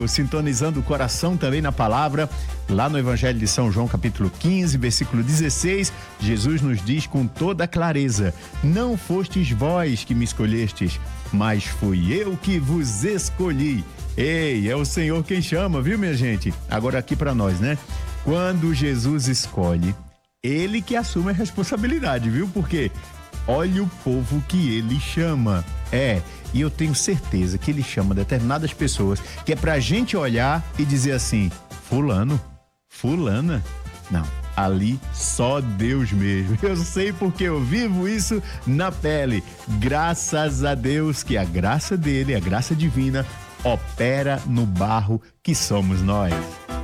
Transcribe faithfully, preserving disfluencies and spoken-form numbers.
Sintonizando o coração também na palavra, lá no Evangelho de São João, capítulo quinze, versículo dezesseis, Jesus nos diz com toda clareza: não fostes vós que me escolhestes, mas fui eu que vos escolhi. Ei, é o Senhor quem chama, viu, minha gente? Agora aqui para nós, né? Quando Jesus escolhe, ele que assume a responsabilidade, viu? Porque olha o povo que ele chama. É, e eu tenho certeza que ele chama determinadas pessoas que é pra gente olhar e dizer assim: fulano, fulana. Não, ali só Deus mesmo. Eu sei porque eu vivo isso na pele. Graças a Deus que a graça dele, a graça divina, opera no barro que somos nós.